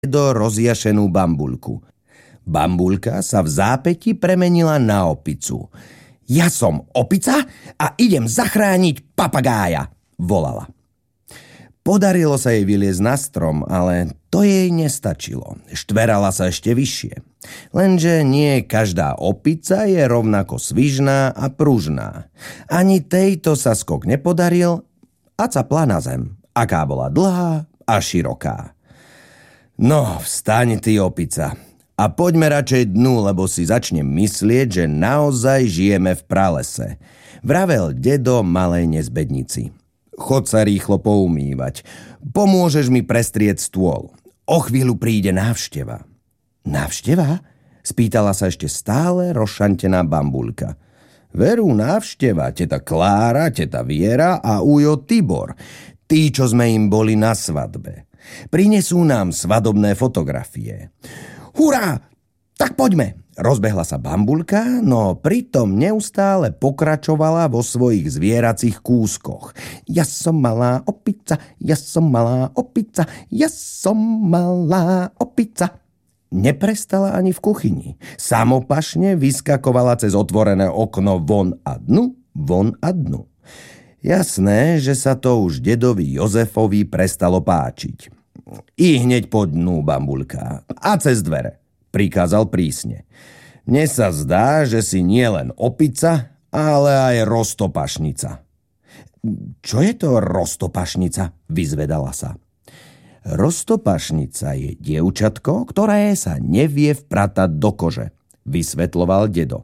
do rozjašenú bambulku. Bambulka sa v zápäti premenila na opicu. Ja som opica a idem zachrániť papagája, volala. Podarilo sa jej vyliezť na strom, ale to jej nestačilo. Štverala sa ešte vyššie. Lenže nie každá opica je rovnako svižná a pružná. Ani tejto sa skok nepodaril a capla na zem, aká bola dlhá a široká. No, vstaň ty, opica, a poďme radšej dnu, lebo si začnem myslieť, že naozaj žijeme v pralese, vravel dedo malej nezbednici. Chod sa rýchlo poumývať. Pomôžeš mi prestrieť stôl. O chvíľu príde návšteva. Návšteva? Spýtala sa ešte stále rozšantená bambulka. Veru, návšteva, teta Klára, teta Viera a ujo Tibor. Tí, čo sme im boli na svadbe. Prinesú nám svadobné fotografie. Hurá! Tak poďme! Rozbehla sa bambulka, no pritom neustále pokračovala vo svojich zvieracích kúskoch. Ja som malá opica, ja som malá opica, ja som malá opica. Neprestala ani v kuchyni. Samopašne vyskakovala cez otvorené okno von a dnu, von a dnu. Jasné, že sa to už dedovi Jozefovi prestalo páčiť. I hneď po dnu, bambulka, a cez dvere, prikázal prísne. Mne sa zdá, že si nielen opica, ale aj roztopašnica. Čo je to roztopašnica? Vyzvedala sa. Roztopašnica je dievčatko, ktoré sa nevie vpratať do kože, vysvetloval dedo.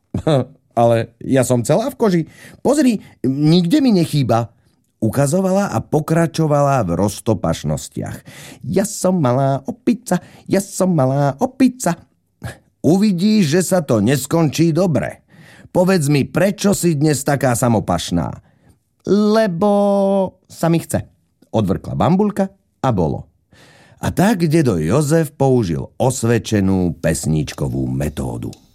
Ale ja som celá v koži. Pozri, nikde mi nechýba. Ukazovala a pokračovala v roztopašnostiach. Ja som malá opica, ja som malá opica. Uvidíš, že sa to neskončí dobre. Povedz mi, prečo si dnes taká samopašná? Lebo sa mi chce, odvrkla bambulka a bolo. A tak dedo Jozef použil osvedčenú pesníčkovú metódu.